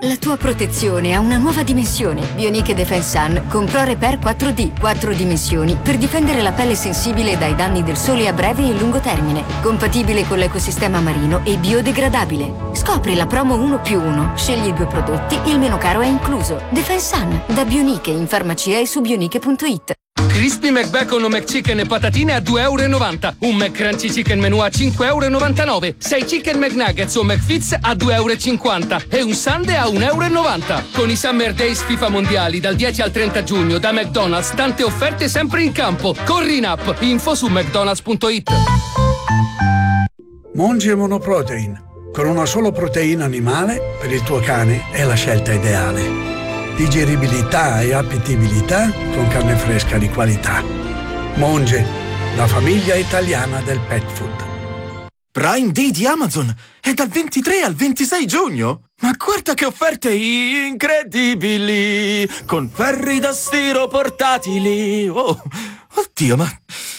La tua protezione ha una nuova dimensione. Bionic Defense Sun con Pro Repair 4D, 4 dimensioni per difendere la pelle sensibile dai danni del sole a breve e lungo termine. Compatibile con l'ecosistema marino e biodegradabile. Scopri la promo 1+1. Scegli 2 prodotti, il meno caro è incluso. Defense Sun, da Bionic in farmacia e su bionic.it. Crispy McBacon o McChicken e patatine a €2,90. Un McCrunchy Chicken Menù a €5,99. 6 Chicken McNuggets o McFits a €2,50. E un sundae a €1,90. Con i Summer Days FIFA Mondiali dal 10 al 30 giugno da McDonald's, tante offerte sempre in campo. Corri in app, info su mcdonalds.it. Monge Monoprotein. Con una sola proteina animale, per il tuo cane è la scelta ideale. Digeribilità e appetibilità con carne fresca di qualità. Monge, la famiglia italiana del pet food. Prime Day di Amazon è dal 23 al 26 giugno. Ma guarda che offerte incredibili! Con ferri da stiro portatili. Oh, oddio, ma